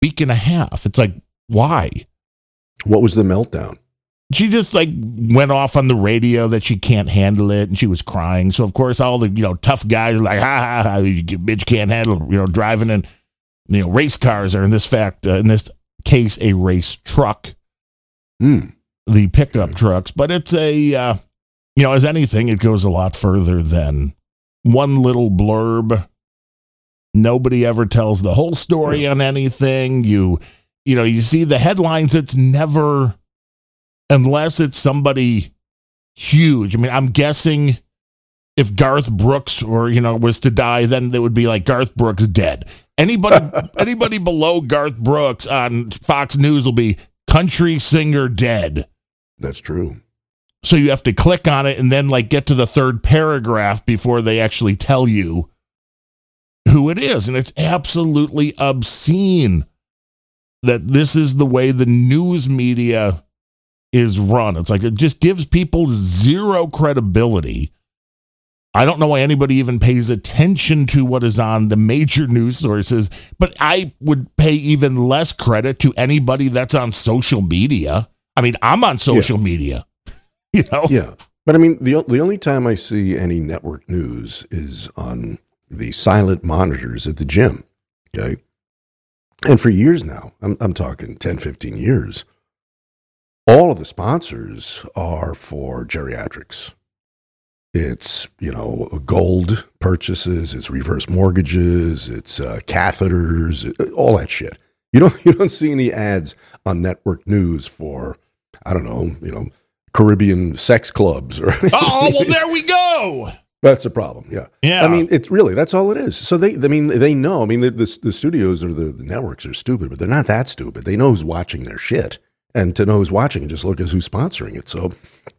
week and a half. It's like, why? What was the meltdown? She just like went off on the radio that she can't handle it, and she was crying. So of course all the tough guys are like, ha ha ha, you bitch can't handle driving in race cars, or in this case a race truck, the pickup trucks. But it's a as anything, it goes a lot further than one little blurb. Nobody ever tells the whole story on anything. You see the headlines. It's never, unless it's somebody huge. I mean, I'm guessing if Garth Brooks was to die, then it would be like Garth Brooks dead. Anybody below Garth Brooks on Fox News will be country singer dead. That's true. So you have to click on it and then get to the third paragraph before they actually tell you who it is. And it's absolutely obscene that this is the way the news media is run. It's like, it just gives people zero credibility. I don't know why anybody even pays attention to what is on the major news sources, but I would pay even less credit to anybody that's on social media. I mean, I'm on social media, Yeah. But I mean, the only time I see any network news is on the silent monitors at the gym. Okay. And for years now, I'm talking 10, 15 years, all of the sponsors are for geriatrics. It's, gold purchases, it's reverse mortgages, it's catheters, all that shit. You don't see any ads on network news for, I don't know, Caribbean sex clubs or anything. Oh, well, there we go. That's the problem. Yeah. Yeah. I mean, it's really, that's all it is. So they know, I mean, the studios or the networks are stupid, but they're not that stupid. They know who's watching their shit, and to know who's watching, just look at who's sponsoring it. So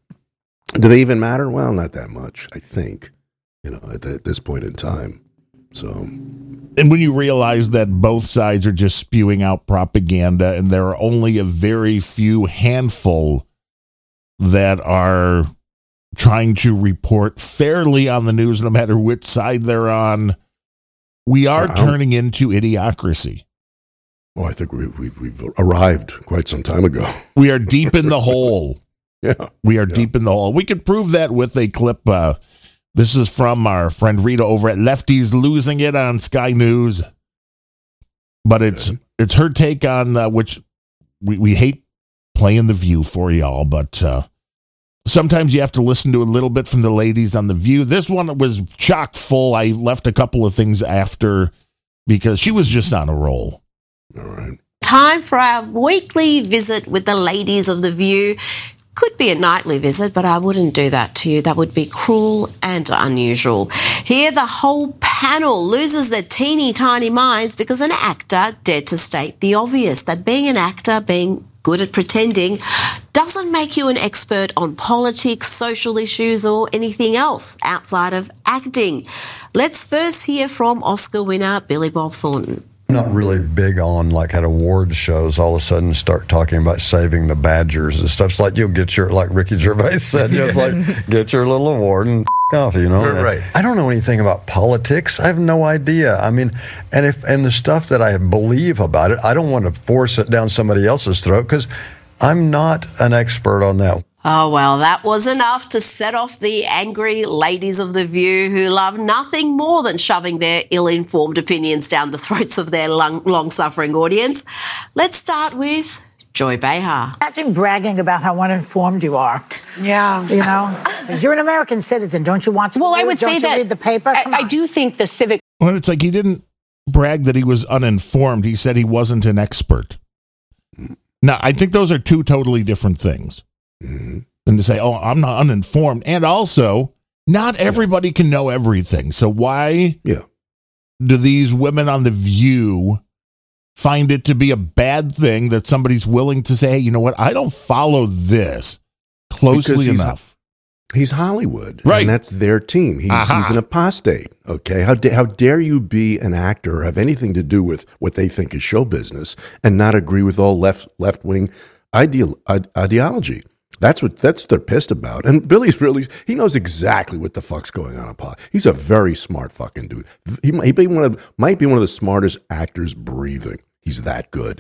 do they even matter? Well, not that much, I think, at this point in time. So, and when you realize that both sides are just spewing out propaganda, and there are only a very few handful that are trying to report fairly on the news, no matter which side they're on, we are turning into idiocracy. Well, I think we've arrived quite some time ago. We are deep in the hole. Yeah. We are deep in the hole. We could prove that with a clip. This is from our friend Rita over at Lefties Losing It on Sky News. But it's her take on which we hate playing The View for y'all, but sometimes you have to listen to a little bit from the ladies on The View. This one was chock full. I left a couple of things after because she was just on a roll. All right. Time for our weekly visit with the ladies of The View. Could be a nightly visit, but I wouldn't do that to you. That would be cruel and unusual. Here, the whole panel loses their teeny tiny minds because an actor dared to state the obvious, that being an actor, being good at pretending, doesn't make you an expert on politics, social issues, or anything else outside of acting. Let's first hear from Oscar winner Billy Bob Thornton. I'm not really big on at award shows all of a sudden start talking about saving the Badgers and stuff. It's like you'll get your, like Ricky Gervais said, just get your little award and off, Right. I don't know anything about politics. I have no idea. I mean, and the stuff that I believe about it, I don't want to force it down somebody else's throat because I'm not an expert on that. Oh, well, that was enough to set off the angry ladies of The View who love nothing more than shoving their ill-informed opinions down the throats of their long-suffering audience. Let's start with Joy Behar. Imagine bragging about how uninformed you are. Yeah. Because you're an American citizen. Don't you want to I would say that read the paper? I do think the civic... Well, it's like he didn't brag that he was uninformed. He said he wasn't an expert. Now, I think those are two totally different things. Mm-hmm. And to say, I'm not uninformed. And also, not everybody can know everything. So why do these women on The View find it to be a bad thing that somebody's willing to say, hey, you know what? I don't follow this closely enough. He's Hollywood. Right. And that's their team. He's an apostate. Okay. How dare you be an actor or have anything to do with what they think is show business and not agree with all left-wing ideology? That's what they're pissed about. And Billy's he knows exactly what the fuck's going on in politics. He's a very smart fucking dude. He might be one of the smartest actors breathing. He's that good.